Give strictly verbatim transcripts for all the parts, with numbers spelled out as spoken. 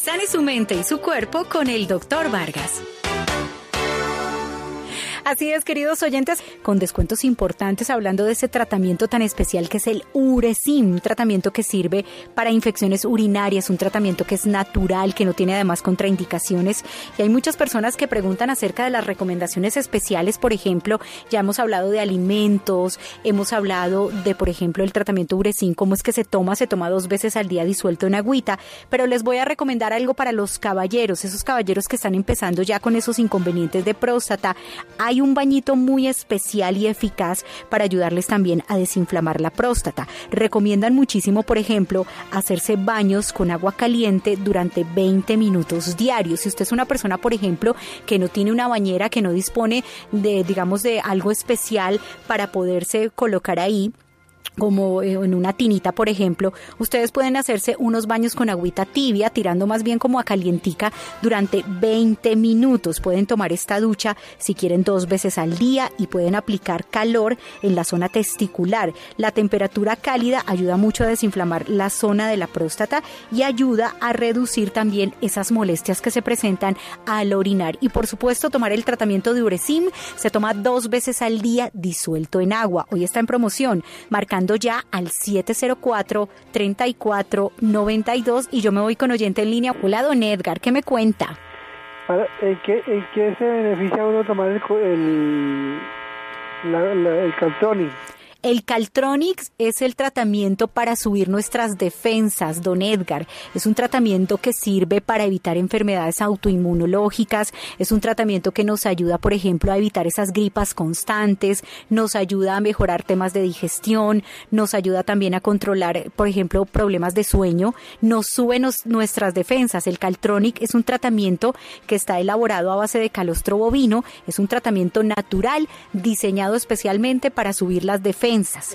Sane su mente y su cuerpo con el doctor Vargas. Así es, queridos oyentes, con descuentos importantes hablando de ese tratamiento tan especial que es el Uresim, un tratamiento que sirve para infecciones urinarias, un tratamiento que es natural, que no tiene además contraindicaciones. Y hay muchas personas que preguntan acerca de las recomendaciones especiales, por ejemplo, ya hemos hablado de alimentos, hemos hablado de, por ejemplo, el tratamiento Uresim, cómo es que se toma, se toma dos veces al día disuelto en agüita, pero les voy a recomendar algo para los caballeros, esos caballeros que están empezando ya con esos inconvenientes de próstata. Hay un bañito muy especial y eficaz para ayudarles también a desinflamar la próstata. Recomiendan muchísimo, por ejemplo, hacerse baños con agua caliente durante veinte minutos diarios. Si usted es una persona, por ejemplo, que no tiene una bañera, que no dispone de, digamos, de algo especial para poderse colocar ahí, como en una tinita, por ejemplo, ustedes pueden hacerse unos baños con agüita tibia, tirando más bien como a calientica durante veinte minutos. Pueden tomar esta ducha si quieren dos veces al día y pueden aplicar calor en la zona testicular. La temperatura cálida ayuda mucho a desinflamar la zona de la próstata y ayuda a reducir también esas molestias que se presentan al orinar. Y por supuesto, tomar el tratamiento de Uresim se toma dos veces al día disuelto en agua. Hoy está en promoción, marcando ya al siete cero cuatro, treinta y cuatro, noventa y dos, y yo me voy con oyente en línea. Hola, don Edgar, ¿qué me cuenta? ¿En qué, en qué se beneficia uno tomar el, el, la, la, el Caltronic? El Caltronic es el tratamiento para subir nuestras defensas, don Edgar. Es un tratamiento que sirve para evitar enfermedades autoinmunológicas. Es un tratamiento que nos ayuda, por ejemplo, a evitar esas gripas constantes. Nos ayuda a mejorar temas de digestión. Nos ayuda también a controlar, por ejemplo, problemas de sueño. Nos sube nos, nuestras defensas. El Caltronic es un tratamiento que está elaborado a base de calostro bovino. Es un tratamiento natural diseñado especialmente para subir las defensas.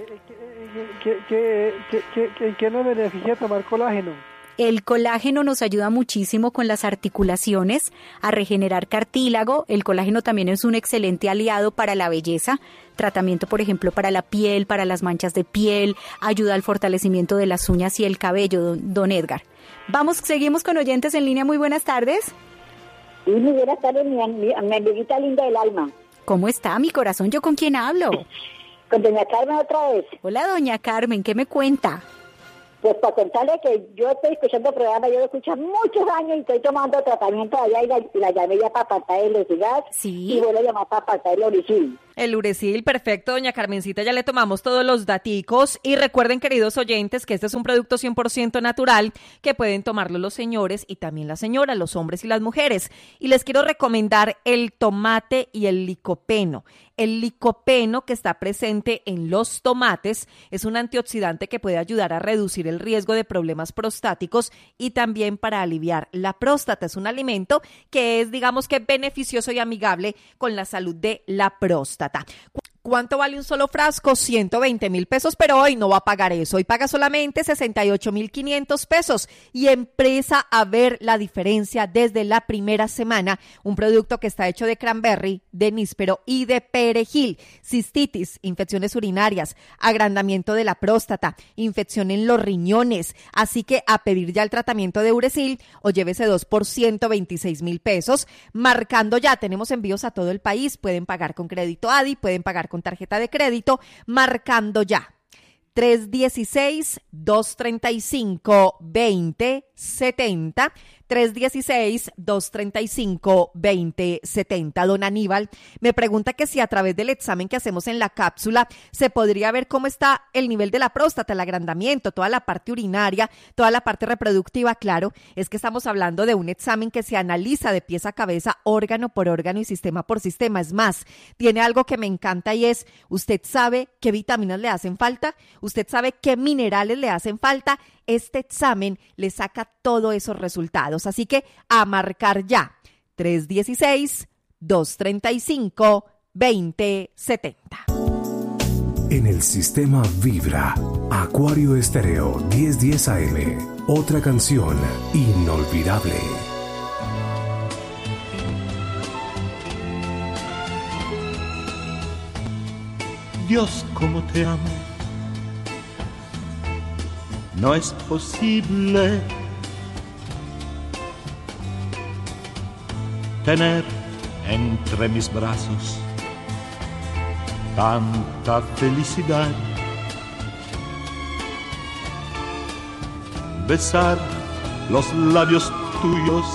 ¿Qué, qué, qué, qué, qué, qué nos beneficia tomar colágeno? El colágeno nos ayuda muchísimo con las articulaciones, a regenerar cartílago. El colágeno también es un excelente aliado para la belleza. Tratamiento, por ejemplo, para la piel, para las manchas de piel, ayuda al fortalecimiento de las uñas y el cabello, don, don Edgar. Vamos, seguimos con oyentes en línea. Muy buenas tardes. Sí, muy buenas tardes, mi, mi, mi amiguita linda del alma. ¿Cómo está, mi corazón? ¿Yo con quién hablo? Con doña Carmen otra vez. Hola, doña Carmen, ¿qué me cuenta? Pues para contarle que yo estoy escuchando el programa, yo lo escucho muchos años y estoy tomando tratamiento allá y la, y la llamé ya para apartar el Lesigas. Sí. Y vuelvo a llamar para apartar el Uresim. El Uresil, perfecto, doña Carmencita, ya le tomamos todos los daticos y recuerden, queridos oyentes, que este es un producto cien por ciento natural que pueden tomarlo los señores y también las señoras, los hombres y las mujeres. Y les quiero recomendar el tomate y el licopeno. El licopeno, que está presente en los tomates, es un antioxidante que puede ayudar a reducir el riesgo de problemas prostáticos y también para aliviar la próstata. Es un alimento que es, digamos que, beneficioso y amigable con la salud de la próstata. ¿Cuánto vale un solo frasco? ciento veinte mil pesos, pero hoy no va a pagar eso. Hoy paga solamente sesenta y ocho mil quinientos pesos y empieza a ver la diferencia desde la primera semana. Un producto que está hecho de cranberry, de níspero y de perejil. Cistitis, infecciones urinarias, agrandamiento de la próstata, infección en los riñones. Así que a pedir ya el tratamiento de Uresil o llévese dos por ciento veintiséis mil pesos. Marcando ya, tenemos envíos a todo el país. Pueden pagar con crédito A D I, pueden pagar con con tarjeta de crédito, marcando ya tres uno seis, dos tres cinco, dos cero siete cero, tres uno seis, dos tres cinco, dos cero siete cero. Don Aníbal me pregunta que si a través del examen que hacemos en la cápsula se podría ver cómo está el nivel de la próstata, el agrandamiento, toda la parte urinaria, toda la parte reproductiva. Claro, es que estamos hablando de un examen que se analiza de pies a cabeza, órgano por órgano y sistema por sistema. Es más, tiene algo que me encanta y es, ¿usted sabe qué vitaminas le hacen falta? ¿Usted sabe qué minerales le hacen falta? Este examen le saca todos esos resultados. Así que a marcar ya. tres uno seis, dos tres cinco, dos cero siete cero. En el sistema Vibra, Acuario Estéreo diez diez A M. Otra canción inolvidable. Dios, cómo te amo. No es posible tener entre mis brazos tanta felicidad. Besar los labios tuyos